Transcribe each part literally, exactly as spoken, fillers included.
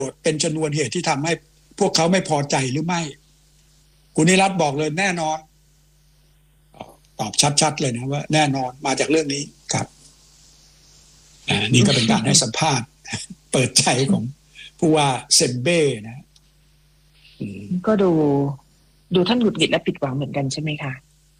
เป็นชนวนเหตุที่ทำให้พวกเขาไม่พอใจหรือไม่คุณนิรัตน์บอกเลยแน่นอนตอบชัดๆเลยนะว่าแน่นอนมาจากเรื่องนี้ครับอ่านี่ก็เป็นการให้สัมภาษณ์เปิดใจของผู้ว่าเซมเบ้นะก็ดูดูท่านหงุดหงิดและผิดหวังเหมือนกันใช่ไหมคะ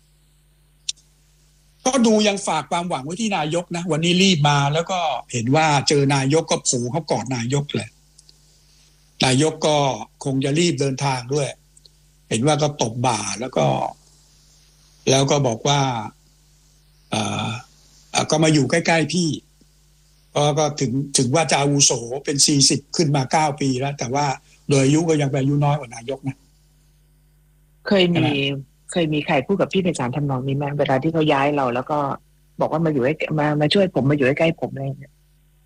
ก็ดูยังฝากความหวังไว้ที่นายกนะวันนี้รีบมาแล้วก็เห็นว่าเจอนายกก็ผูกเขากอดนายกเลยนายกก็คงจะรีบเดินทางด้วยเห็นว่าก็ตบบ่าแล้วก็แล้วก็บอกว่าอ่าก็มาอยู่ใกล้ๆพี่ก็ก็ถึงถึงว่าจะอาวุโสเป็นสี่สิบขึ้นมาเก้าปีแล้วแต่ว่าโดยอายุก็ยังเป็นอายุน้อยกว่านายกนะเคยมีเคยมีใครพูดกับพี่ไพศาลทำนองนี้ไหมเวลาที่เขาย้ายเราแล้วก็บอกว่ามาอยู่ใกล้มามาช่วยผมมาอยู่ใกล้ๆผมอะไรอย่างเงี้ย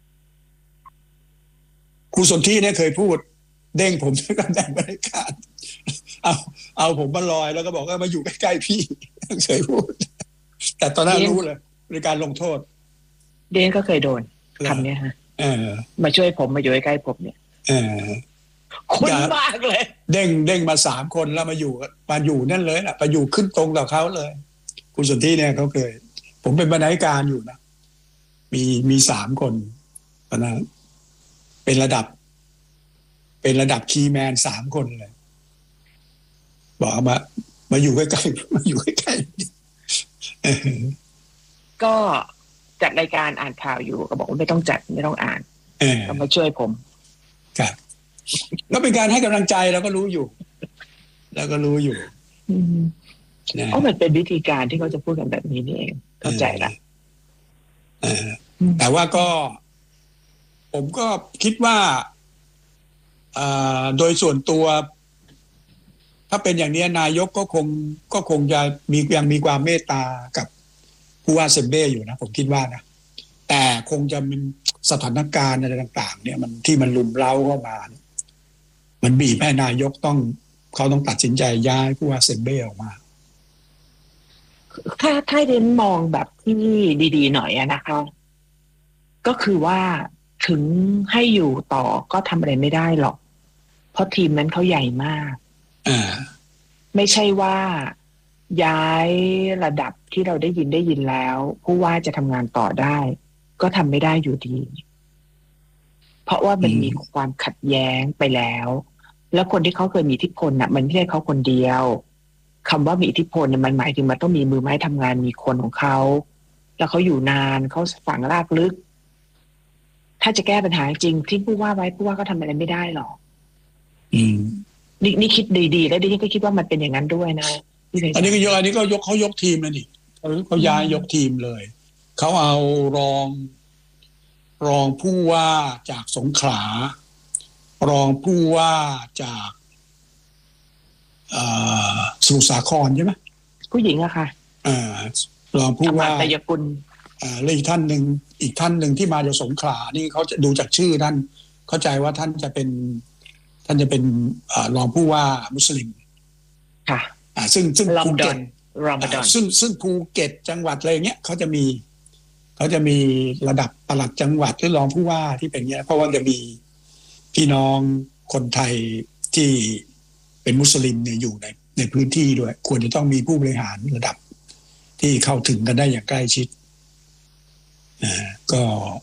ครูสนธิเนี่ยเคยพูดเด้งผมด้วยกันแดงบริการเอาเอาผมมาลอยแล้วก็บอกว่ามาอยู่ใกล้ๆพี่เคยพูดแต่ตอนนั้นรู้เลยในการลงโทษเดนก็เคยโดนคำนี้ฮะมาช่วยผมมาอยู่ใกล้ๆผมเนี่ยคนมากเลยเด้งเด้งมาสามคนแล้วมาอยู่มาอยู่นั่นเลยแหละมาอยู่ขึ้นตรงกับเขาเลยคุณสนธิเนี่ยเขาเคยผมเป็นบรรณาธิการอยู่นะมีมีสามคนตอนนั้นเป็นระดับเป็นระดับคีย์แมนสามคนเลยบอกมามาอยู่ใกล้ๆมาอยู่ใกล้ๆก็จัดรายการอ่านข่าวอยู่ก็บอกว่าไม่ต้องจัดไม่ต้องอ่านก็มาช่วยผมครับก็เป็นการให้กำลังใจเราก็รู้อยู่ แล้วก็รู้อยู่นะอ๋อมันเป็นวิธีการที่เขาจะพูดกันแบบนี้นี่เองเข้าใจละแต่ว่าก็ผมก็คิดว่าโดยส่วนตัวถ้าเป็นอย่างนี้นายกก็คงก็คงจะมียังมีความเมตตากับผู้ว่าเซมเบ้อยู่นะผมคิดว่านะแต่คงจะมีสถานการณ์อะไรต่างๆเนี่ยมันที่มันลุมเล้าเข้ามามันบีบให้นายกต้องเขาต้องตัดสินใจย้ายผู้ว่าเซมเบ้ออกมาถ้าถ้าเรนมองแบบที่ดีๆหน่อยนะคะก็คือว่าถึงให้อยู่ต่อก็ทำอะไรไม่ได้หรอกเพราะทีมนั้นเขาใหญ่มากอ่าไม่ใช่ว่าย้ายระดับที่เราได้ยินได้ยินแล้วผู้ว่าจะทำงานต่อได้ก็ทำไม่ได้อยู่ดีเพราะว่ามันมีความขัดแย้งไปแล้วแล้วคนที่เขาเคยมีอิทธิพลน่ะมันไม่ใช่เขาคนเดียวคำว่ามีอิทธิพลเนี่ยมันหมายถึงมันต้องมีมือไม้ทำงานมีคนของเขาแล้วเขาอยู่นานเขาฝังรากลึกถ้าจะแก้ปัญหาจริงที่ผู้ว่าไว้ผู้ว่าก็ทำอะไรไม่ได้หรอกอืมนี่นี่คิดดีๆแล้วดิฉันก็คิดว่ามันเป็นอย่างนั้นด้วยนะอันนี้ก็ยกอันนี้ก็ยกเขายกทีมเลยนี่เขาเขาย้ายยกทีมเลยเขาเอารองรองผู้ว่าจากสงขลารองผู้ว่าจากสมุทรสาครใช่ไหมผู้หญิงอะค่ะรองผู้ว่าตยกุลและอีกท่านหนึ่งอีกท่านหนึ่งที่มาจากสงขลานี่เขาจะดูจากชื่อท่านเข้าใจว่าท่านจะเป็นท่านจะเป็นรองผู้ว่ามุสลิมค่ะซึ่งซึ่งภูเก็ตซึ่งซึ่งภูเก็ตจังหวัดอะไรอย่างเงี้ยเขาจะมีเขาจะมีระดับปลัดจังหวัดหรือรองผู้ว่าที่เป็นเงี้ยเพราะว่าจะมีพี่น้องคนไทยที่เป็นมุสลิมเนี่ยอยู่ในในพื้นที่ด้วยควรจะต้องมีผู้บริหารระดับที่เข้าถึงกันได้อย่างใกล้ชิดอ่าก็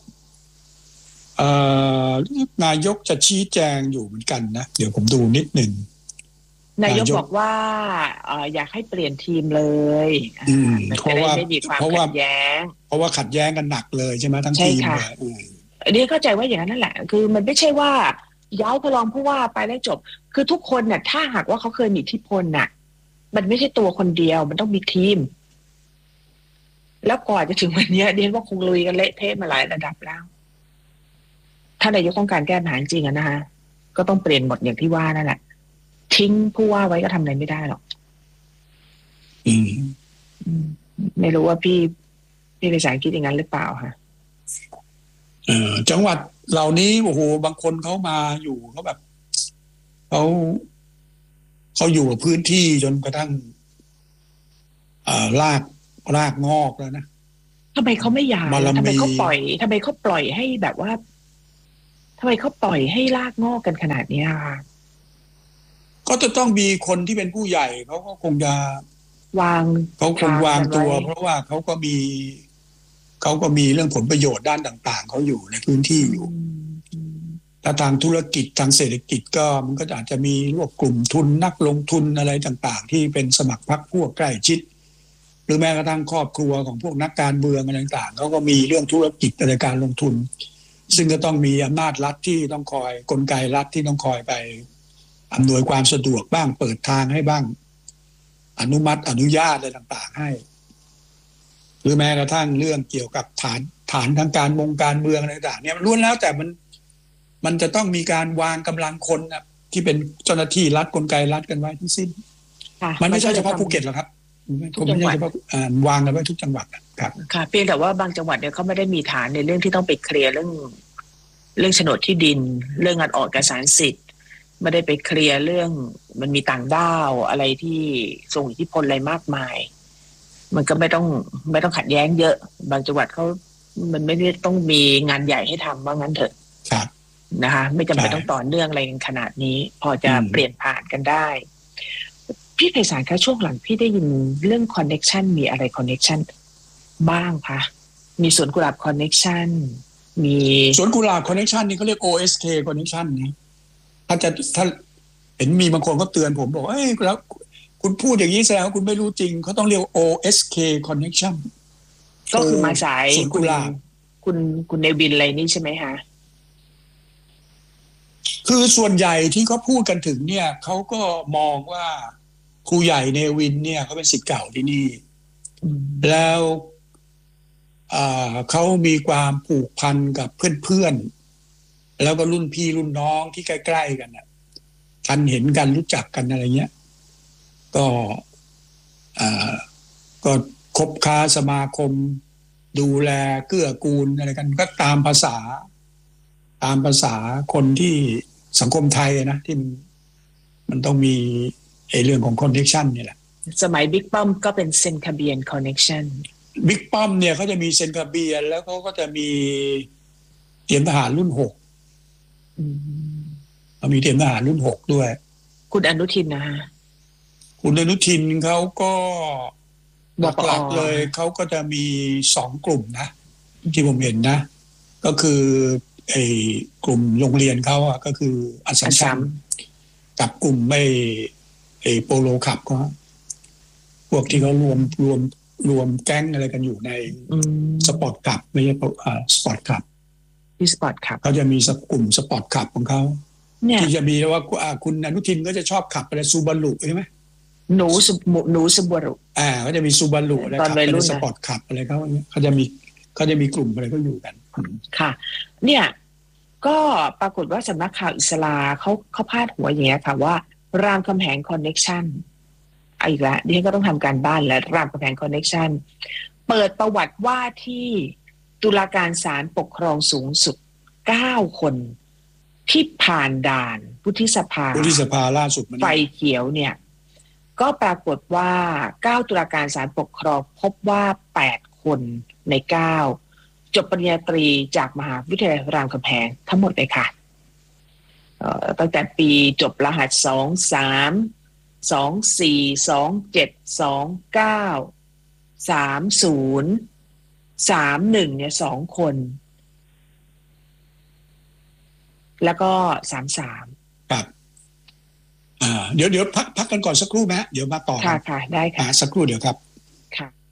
นายกจะชี้แจงอยู่เหมือนกันนะเดี๋ยวผมดูนิดหนึ่งนายกบอกว่าอยากให้เปลี่ยนทีมเลยเพราะว่าเพราะว่าแย้งเพราะว่าขัดแย้งกันหนักเลยใช่ไหมทั้งทีมเลยอันนี้เข้าใจว่าอย่างนั้นนั่นแหละคือมันไม่ใช่ว่าย้ายพลองผู้ว่าไปแล้วจบคือทุกคนน่ะถ้าหากว่าเขาเคยมีอิทธิพลน่ะมันไม่ใช่ตัวคนเดียวมันต้องมีทีมแล้วก่อนจะถึงวันนี้เรียนว่าคงลุยกันเละเทะมาหลายระดับแล้วถ้านายกต้องการแก้ปัญหาจริงอะนะฮะก็ต้องเปลี่ยนหมดอย่างที่ว่านั่นแหละทิ้งผู้ว่าไว้ก็ทำอะไรไม่ได้หรอกอืมไม่รู้ว่าพี่พี่ไพศาลคิดอย่างนั้นหรือเปล่าคะเอ่อจังหวัดเหล่านี้โอ้โหบางคนเขามาอยู่เขาแบบเขาเขาอยู่กับพื้นที่จนกระทั่งอ่ารากรากงอกแล้วนะทำไมเขาไม่ย้ายทำไมเขาปล่อยทำไมเขาปล่อยให้แบบว่าททำไมเขาปล่อยให้ลากงอกกันขนาดนี้คะก็จะต้องมีคนที่เป็นผู้ใหญ่เขาก็คงจะวางเขาคงวางตัวเพราะว่าเขาก็มีเขาก็มีเรื่องผลประโยชน์ด้านต่างๆเขาอยู่ในพื้นที่อยู่ถ้าทางธุรกิจทางเศรษฐกิจก็มันก็อาจจะมีพวกกลุ่มทุนนักลงทุนอะไรต่างๆที่เป็นสมัครพรรคพวกใกล้ชิดหรือแม้กระทั่งครอบครัวของพวกนักการเมืองอะไรต่างๆเขาก็มีเรื่องธุรกิจในการลงทุนซึ่งก็ต้องมีอำนาจรัฐที่ต้องคอยกลไกรัฐที่ต้องคอยไปอำนวยความสะดวกบ้างเปิดทางให้บ้างอนุมัติอนุญาตอะไรต่างๆให้หรือแม้กระทั่งเรื่องเกี่ยวกับฐานฐานทางการมงการเมืองอะไรต่างๆเนี่ยล้วนแล้วแต่มันมันจะต้องมีการวางกำลังคนนะที่เป็นเจ้าหน้าที่รัฐกลไกรัฐกันไว้ทั้งสิ้นมันไม่ใช่เฉพาะภูเก็ตหรอกครับทุกจังหวัดวางกันไว้ทุกจังหวัดครับค่ะเพียงแต่ว่าบางจังหวัดเนี่ยเขาไม่ได้มีฐานในเรื่องที่ต้องไปเคลียร์เรื่องเรื่องโฉนดที่ดินเรื่องการออกเอกสารสิทธิ์ไม่ได้ไปเคลียร์เรื่องมันมีต่างด้าวอะไรที่ส่งอิทธิพลอะไรมากมายมันก็ไม่ต้องไม่ต้องขัดแย้งเยอะบางจังหวัดเขามันไม่ได้ต้องมีงานใหญ่ให้ทำว่างั้นเถอะนะคะไม่จำเป็นต้องต่อเนื่องอะไรขนาดนี้พอจะเปลี่ยนผ่านกันได้พี่ไพศาลคะช่วงหลังพี่ได้ยินเรื่องคอนเน็กชันมีอะไรคอนเน็กชันบ้างคะมีสวนกุหลาบคอนเน็กชันมีสวนกุหลาบคอนเน็กชันนี่เขาเรียก โอ เอส เค คอนเน็กชันนะถ้าจะถ้าเห็นมีบางคนก็เตือนผมบอกเอ้ยแล้วคุณพูดอย่างนี้แสดงว่าคุณไม่รู้จริงเขาต้องเรียก โอ เอส เค connection ก็คือมาสายคุณคุณคุณเนวินอะไรนี่ใช่ไหมคะคือส่วนใหญ่ที่เขาพูดกันถึงเนี่ยเขาก็มองว่าครูใหญ่เนวินเนี่ยเขาเป็นศิษย์เก่าที่นี่แล้วเขามีความผูกพันกับเพื่อนๆแล้วก็รุ่นพี่รุ่นน้องที่ใกล้ๆกันน่ะทันเห็นกันรู้จักกันอะไรเงี้ยก็ก็คบค้าสมาคมดูแลเกื้อกูลอะไรกันก็ตามภาษาตามภาษาคนที่สังคมไทยนะที่มันมันต้องมีไอ้เรื่องของคอนเนคชั่นนี่แหละสมัยบิ๊กป้อมก็เป็นเซนคาเบียนคอนเนคชั่นบิ๊กป้อมเนี่ยเขาจะมีเซนคาเบียนแล้วเขาก็จะมีเตรียมทหารรุ่นหกเขามีเตรียมทหารรุ่นหกด้วยคุณอนุทินนะฮะคุณอนุทินเขาก็หลักๆเลยเขาก็จะมีสองกลุ่มนะที่ผมเห็นนะก็คือไอ้กลุ่มโรงเรียนเขาอ่ะก็คืออัสสัมชัญกับกลุ่มไม่ไอ้โปโลคลับก็พวกที่เขารวมรวมรวมแก๊งอะไรกันอยู่ในสปอร์ตคลับไม่ใช่อ่าสปอร์ตคลับที่สปอร์ตคลับเขาจะมีกลุ่มสปอร์ตคลับของเขาที่จะมีว่าคุณอนุทินก็จะชอบขับอะไรซูบารุใช่ไหมหนูสุหนูซูบารุอ่าเขาจะมีซูบารุแล้วขับเป็นสปอร์ตคลับอะไรเขาเขาจะมีเขาจะมีกลุ่มอะไรก็อยู่กันค่ะเนี่ยก็ปรากฏว่าสำนักข่าวอิสลาเขาเขาพาดหัวอย่างเงี้ยค่ะว่ารามคำแหงคอนเน็กชันอีกแล้วดิฉันก็ต้องทำการบ้านและรามคำแหงคอนเน็กชันเปิดประวัติว่าที่ตุลาการศาลปกครองสูงสุดเก้าคนที่ผ่านด่านวุฒิสภาวุฒิสภาล่าสุดไฟเขียวเนี่ยก็ปรากฏว่าเก้าตุลาการศาลปกครองพบว่าแปดคนในเก้าจบปริญญาตรีจากมหาวิทยาลัยรามคำแหงทั้งหมดเลยค่ะตั้งแต่ปีจบรหัสสองสามสองสี่สองเจ็ดสองเก้าสามศูนย์สามหนึ่งเนี่ยสองคนแล้วก็สามสามครับอ่าเดี๋ยวเดี๋ยวพักพักกันก่อนสักครู่ไหมเดี๋ยวมาต่อค่ะค่ะได้ค่ะสักครู่เดี๋ยวครับค่ะ